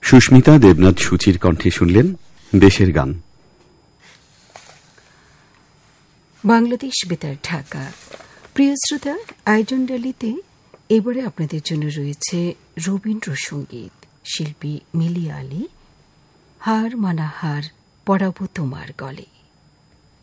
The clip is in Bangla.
সুস্মিতা দেবনাথ সূচির কণ্ঠে শুনলেন দেশের গান। বাংলাদেশ বেতার, ঢাকা। প্রিয় শ্রোতা, আয়োজন ডালিতে এবারে আপনাদের জন্য রয়েছে রবীন্দ্রসঙ্গীত। শিল্পী মিলি আলী, হার মানা হার পড়াবো তোমার গলে।